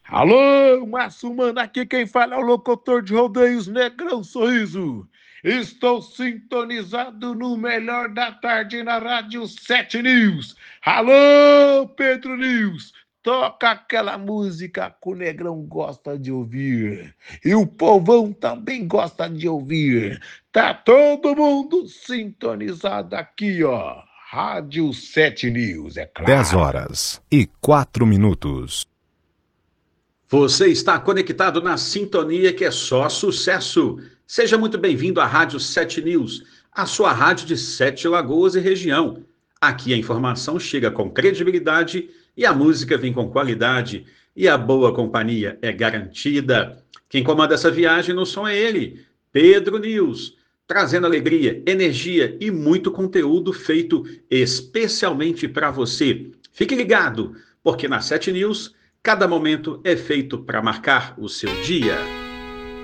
Alô, Márcio Mano, aqui quem fala é o locutor de rodeios Negrão Sorriso. Estou sintonizado no melhor da tarde na Rádio 7 News. Alô, Pedro News, toca aquela música que o Negrão gosta de ouvir. E o povão também gosta de ouvir. Tá todo mundo sintonizado aqui, ó. Rádio 7 News, é 10 claro. horas e 4 minutos. Você está conectado na sintonia que é só sucesso. Seja muito bem-vindo à Rádio 7 News, a sua rádio de Sete Lagoas e região. Aqui a informação chega com credibilidade e a música vem com qualidade e a boa companhia é garantida. Quem comanda essa viagem no som é ele, Pedro News, trazendo alegria, energia e muito conteúdo feito especialmente para você. Fique ligado, porque na 7 News cada momento é feito para marcar o seu dia.